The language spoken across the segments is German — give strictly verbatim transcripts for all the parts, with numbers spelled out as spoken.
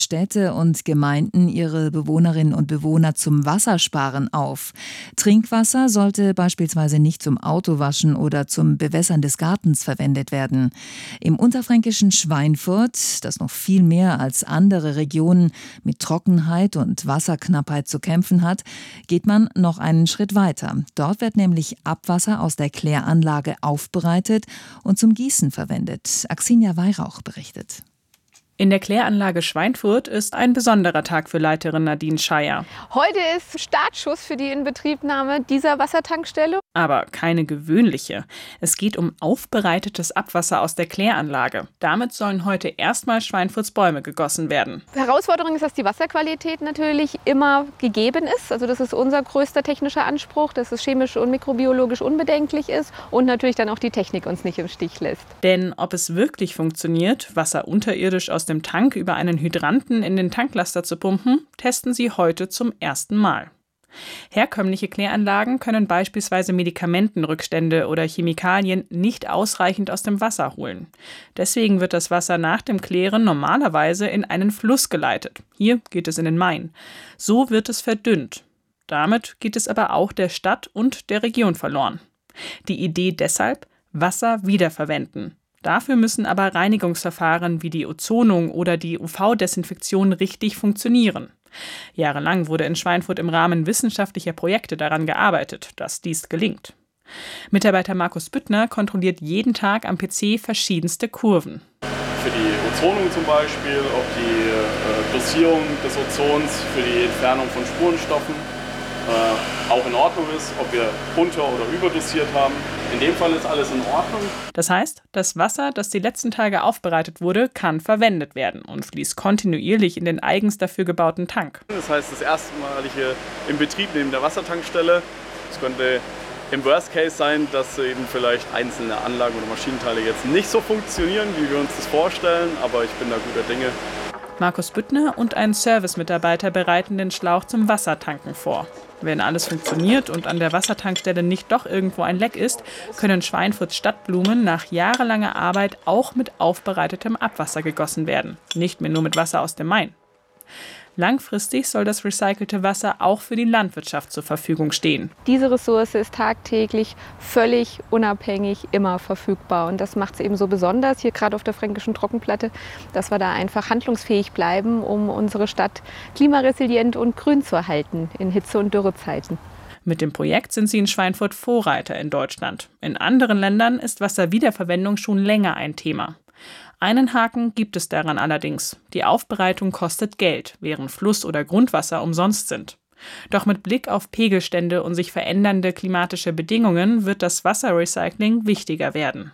Städte und Gemeinden ihre Bewohnerinnen und Bewohner zum Wassersparen auf. Trinkwasser sollte beispielsweise nicht zum Autowaschen oder zum Bewässern des Gartens verwendet werden. Im unterfränkischen Schweinfurt, das noch viel mehr als andere Regionen mit Trockenheit und Wasserknappheit zu kämpfen hat, geht man noch einen Schritt weiter. Dort wird nämlich Abwasser aus der Kläranlage aufbereitet und zum Gießen verwendet. Axinia Weihrauch berichtet. In der Kläranlage Schweinfurt ist ein besonderer Tag für Leiterin Nadine Scheier. Heute ist Startschuss für die Inbetriebnahme dieser Wassertankstelle. Aber keine gewöhnliche. Es geht um aufbereitetes Abwasser aus der Kläranlage. Damit sollen heute erstmal Schweinfurts Bäume gegossen werden. Herausforderung ist, dass die Wasserqualität natürlich immer gegeben ist. Also das ist unser größter technischer Anspruch, dass es chemisch und mikrobiologisch unbedenklich ist und natürlich dann auch die Technik uns nicht im Stich lässt. Denn ob es wirklich funktioniert, Wasser unterirdisch aus dem Tank über einen Hydranten in den Tanklaster zu pumpen, testen sie heute zum ersten Mal. Herkömmliche Kläranlagen können beispielsweise Medikamentenrückstände oder Chemikalien nicht ausreichend aus dem Wasser holen. Deswegen wird das Wasser nach dem Klären normalerweise in einen Fluss geleitet. Hier geht es in den Main. So wird es verdünnt. Damit geht es aber auch der Stadt und der Region verloren. Die Idee deshalb: Wasser wiederverwenden. Dafür müssen aber Reinigungsverfahren wie die Ozonung oder die U V-Desinfektion richtig funktionieren. Jahrelang wurde in Schweinfurt im Rahmen wissenschaftlicher Projekte daran gearbeitet, dass dies gelingt. Mitarbeiter Markus Büttner kontrolliert jeden Tag am P C verschiedenste Kurven. Für die Ozonung zum Beispiel, ob die äh, Dosierung des Ozons für die Entfernung von Spurenstoffen äh, auch in Ordnung ist, ob wir unter- oder überdosiert haben. In dem Fall ist alles in Ordnung. Das heißt, das Wasser, das die letzten Tage aufbereitet wurde, kann verwendet werden und fließt kontinuierlich in den eigens dafür gebauten Tank. Das heißt, das erstmalige Inbetriebnehmen der Wassertankstelle. Es könnte im Worst Case sein, dass eben vielleicht einzelne Anlagen oder Maschinenteile jetzt nicht so funktionieren, wie wir uns das vorstellen, aber ich bin da guter Dinge. Markus Büttner und ein Servicemitarbeiter bereiten den Schlauch zum Wassertanken vor. Wenn alles funktioniert und an der Wassertankstelle nicht doch irgendwo ein Leck ist, können Schweinfurts Stadtblumen nach jahrelanger Arbeit auch mit aufbereitetem Abwasser gegossen werden, nicht mehr nur mit Wasser aus dem Main. Langfristig soll das recycelte Wasser auch für die Landwirtschaft zur Verfügung stehen. Diese Ressource ist tagtäglich völlig unabhängig immer verfügbar. Und das macht es eben so besonders, hier gerade auf der fränkischen Trockenplatte, dass wir da einfach handlungsfähig bleiben, um unsere Stadt klimaresilient und grün zu erhalten in Hitze- und Dürrezeiten. Mit dem Projekt sind sie in Schweinfurt Vorreiter in Deutschland. In anderen Ländern ist Wasserwiederverwendung schon länger ein Thema. Einen Haken gibt es daran allerdings. Die Aufbereitung kostet Geld, während Fluss- oder Grundwasser umsonst sind. Doch mit Blick auf Pegelstände und sich verändernde klimatische Bedingungen wird das Wasserrecycling wichtiger werden.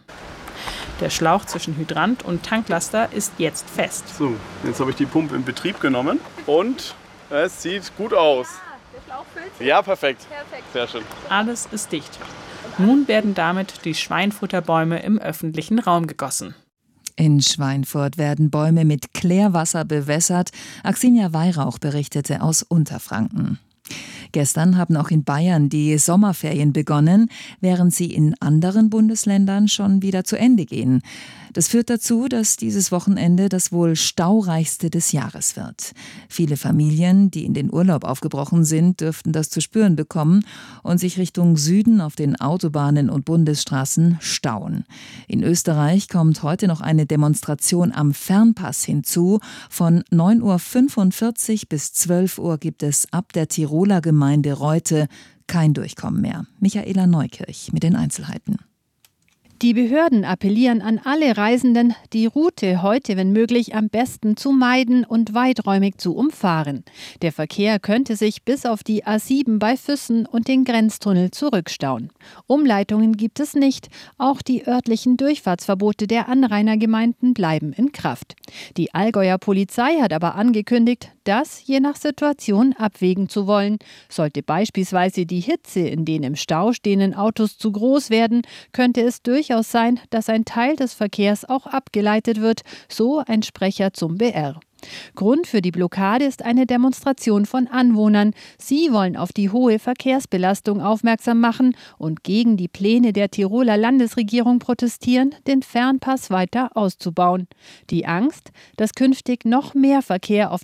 Der Schlauch zwischen Hydrant und Tanklaster ist jetzt fest. So, jetzt habe ich die Pumpe in Betrieb genommen und es sieht gut aus. Ah, der Schlauch füllt sich. Ja, perfekt. Perfekt. Sehr schön. Alles ist dicht. Nun werden damit die Schweinfurter Bäume im öffentlichen Raum gegossen. In Schweinfurt werden Bäume mit Klärwasser bewässert. Axinia Weihrauch berichtete aus Unterfranken. Gestern haben auch in Bayern die Sommerferien begonnen, während sie in anderen Bundesländern schon wieder zu Ende gehen. Das führt dazu, dass dieses Wochenende das wohl staureichste des Jahres wird. Viele Familien, die in den Urlaub aufgebrochen sind, dürften das zu spüren bekommen und sich Richtung Süden auf den Autobahnen und Bundesstraßen stauen. In Österreich kommt heute noch eine Demonstration am Fernpass hinzu. Von neun Uhr fünfundvierzig bis zwölf Uhr gibt es ab der Tiroler Gemeinde Reute kein Durchkommen mehr. Michaela Neukirch mit den Einzelheiten. Die Behörden appellieren an alle Reisenden, die Route heute, wenn möglich, am besten zu meiden und weiträumig zu umfahren. Der Verkehr könnte sich bis auf die A sieben bei Füssen und den Grenztunnel zurückstauen. Umleitungen gibt es nicht. Auch die örtlichen Durchfahrtsverbote der Anrainergemeinden bleiben in Kraft. Die Allgäuer Polizei hat aber angekündigt, das je nach Situation abwägen zu wollen. Sollte beispielsweise die Hitze in den im Stau stehenden Autos zu groß werden, könnte es durchaus sein, dass ein Teil des Verkehrs auch abgeleitet wird, so ein Sprecher zum B R. Grund für die Blockade ist eine Demonstration von Anwohnern. Sie wollen auf die hohe Verkehrsbelastung aufmerksam machen und gegen die Pläne der Tiroler Landesregierung protestieren, den Fernpass weiter auszubauen. Die Angst, dass künftig noch mehr Verkehr auf